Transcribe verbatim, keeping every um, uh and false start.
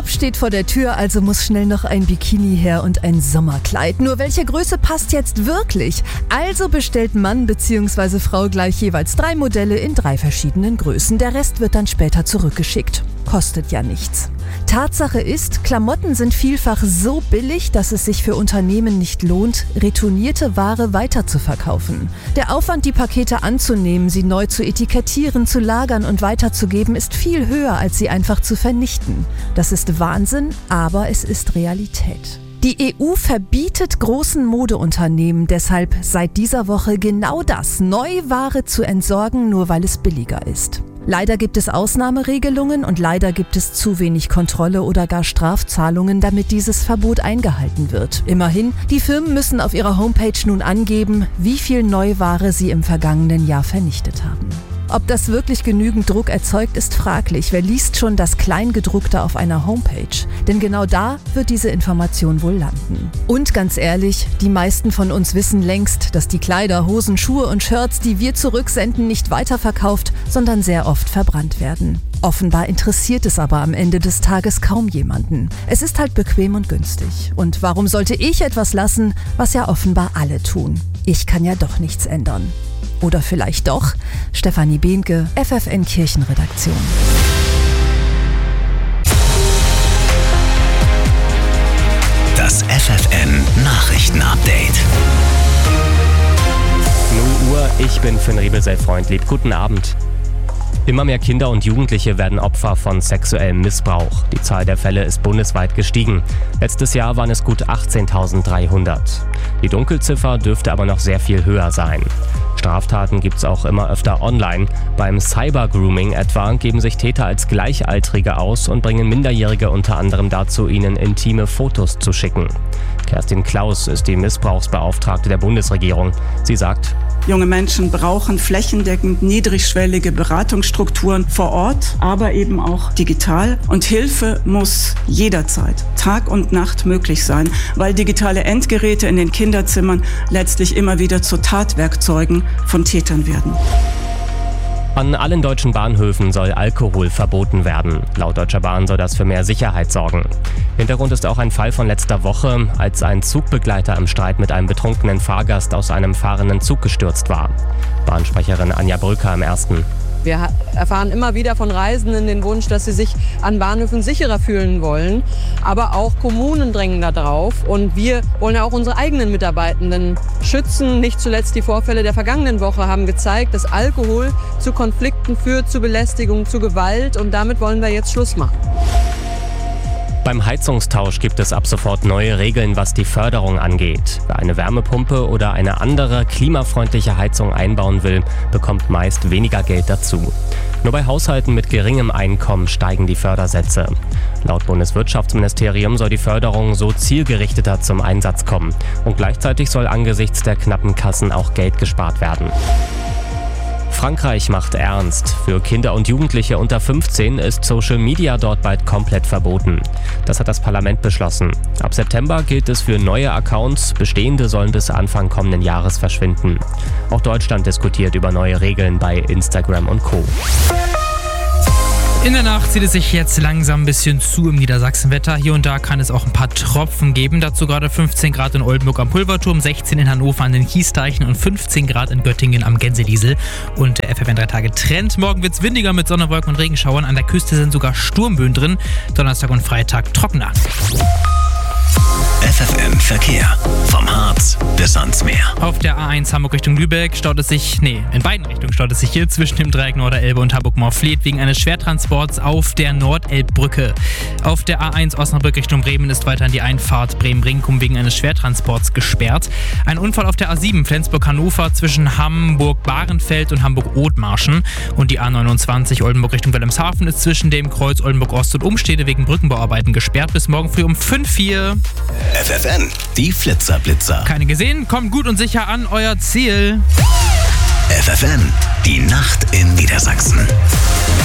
Urlaub steht vor der Tür, also muss schnell noch ein Bikini her und ein Sommerkleid. Nur welche Größe passt jetzt wirklich? Also bestellt Mann bzw. Frau gleich jeweils drei Modelle in drei verschiedenen Größen. Der Rest wird dann später zurückgeschickt. Kostet ja nichts. Tatsache ist, Klamotten sind vielfach so billig, dass es sich für Unternehmen nicht lohnt, retournierte Ware weiterzuverkaufen. Der Aufwand, die Pakete anzunehmen, sie neu zu etikettieren, zu lagern und weiterzugeben, ist viel höher, als sie einfach zu vernichten. Das ist Wahnsinn, aber es ist Realität. Die E U verbietet großen Modeunternehmen deshalb seit dieser Woche genau das, Neuware zu entsorgen, nur weil es billiger ist. Leider gibt es Ausnahmeregelungen und leider gibt es zu wenig Kontrolle oder gar Strafzahlungen, damit dieses Verbot eingehalten wird. Immerhin, die Firmen müssen auf ihrer Homepage nun angeben, wie viel Neuware sie im vergangenen Jahr vernichtet haben. Ob das wirklich genügend Druck erzeugt, ist fraglich. Wer liest schon das Kleingedruckte auf einer Homepage? Denn genau da wird diese Information wohl landen. Und ganz ehrlich, die meisten von uns wissen längst, dass die Kleider, Hosen, Schuhe und Shirts, die wir zurücksenden, nicht weiterverkauft, sondern sehr oft verbrannt werden. Offenbar interessiert es aber am Ende des Tages kaum jemanden. Es ist halt bequem und günstig. Und warum sollte ich etwas lassen, was ja offenbar alle tun? Ich kann ja doch nichts ändern. Oder vielleicht doch? Stefanie Behnke, F F N Kirchenredaktion. Das F F N Nachrichtenupdate. null Uhr, ich bin Finn Riebel-Freund. Lieb guten Abend. Immer mehr Kinder und Jugendliche werden Opfer von sexuellem Missbrauch. Die Zahl der Fälle ist bundesweit gestiegen. Letztes Jahr waren es gut achtzehntausenddreihundert. Die Dunkelziffer dürfte aber noch sehr viel höher sein. Straftaten gibt es auch immer öfter online. Beim Cyber-Grooming etwa geben sich Täter als Gleichaltrige aus und bringen Minderjährige unter anderem dazu, ihnen intime Fotos zu schicken. Kerstin Klaus ist die Missbrauchsbeauftragte der Bundesregierung. Sie sagt: Junge Menschen brauchen flächendeckend niedrigschwellige Beratungsstrukturen vor Ort, aber eben auch digital. Und Hilfe muss jederzeit, Tag und Nacht möglich sein, weil digitale Endgeräte in den Kinderzimmern letztlich immer wieder zu Tatwerkzeugen von Tätern werden. An allen deutschen Bahnhöfen soll Alkohol verboten werden. Laut Deutscher Bahn soll das für mehr Sicherheit sorgen. Hintergrund ist auch ein Fall von letzter Woche, als ein Zugbegleiter im Streit mit einem betrunkenen Fahrgast aus einem fahrenden Zug gestürzt war. Bahnsprecherin Anja Brücker im Ersten. Wir erfahren immer wieder von Reisenden den Wunsch, dass sie sich an Bahnhöfen sicherer fühlen wollen. Aber auch Kommunen drängen da drauf. Und wir wollen ja auch unsere eigenen Mitarbeitenden schützen. Nicht zuletzt die Vorfälle der vergangenen Woche haben gezeigt, dass Alkohol zu Konflikten führt, zu Belästigung, zu Gewalt. Und damit wollen wir jetzt Schluss machen. Beim Heizungstausch gibt es ab sofort neue Regeln, was die Förderung angeht. Wer eine Wärmepumpe oder eine andere klimafreundliche Heizung einbauen will, bekommt meist weniger Geld dazu. Nur bei Haushalten mit geringem Einkommen steigen die Fördersätze. Laut Bundeswirtschaftsministerium soll die Förderung so zielgerichteter zum Einsatz kommen. Und gleichzeitig soll angesichts der knappen Kassen auch Geld gespart werden. Frankreich macht ernst. Für Kinder und Jugendliche unter fünfzehn ist Social Media dort bald komplett verboten. Das hat das Parlament beschlossen. Ab September gilt es für neue Accounts, bestehende sollen bis Anfang kommenden Jahres verschwinden. Auch Deutschland diskutiert über neue Regeln bei Instagram und Co. In der Nacht zieht es sich jetzt langsam ein bisschen zu im Niedersachsenwetter. Hier und da kann es auch ein paar Tropfen geben. Dazu gerade fünfzehn Grad in Oldenburg am Pulverturm, sechzehn in Hannover an den Kiesteichen und fünfzehn Grad in Göttingen am Gänseliesel. Und der F F N drei Tage Trend. Morgen wird es windiger mit Sonne, Wolken und Regenschauern. An der Küste sind sogar Sturmböen drin. Donnerstag und Freitag trockener. F F N Verkehr. Vom Harz bis ans Meer. Auf der A eins Hamburg Richtung Lübeck staut es sich, nee, in beiden Richtungen staut es sich hier zwischen dem Dreieck Norderelbe und Hamburg-Morfleet wegen eines Schwertransports auf der Nordelbbrücke. Auf der A eins Osnabrück Richtung Bremen ist weiterhin die Einfahrt Bremen-Brinkum wegen eines Schwertransports gesperrt. Ein Unfall auf der A sieben Flensburg-Hannover zwischen Hamburg-Bahrenfeld und Hamburg-Othmarschen. Und die A neunundzwanzig Oldenburg Richtung Wilhelmshaven ist zwischen dem Kreuz Oldenburg-Ost und Umstede wegen Brückenbauarbeiten gesperrt bis morgen früh um fünf Uhr. F F N, die Flitzer-Blitzer. Keine gesehen? Kommt gut und sicher an euer Ziel. F F N, die Nacht in Niedersachsen.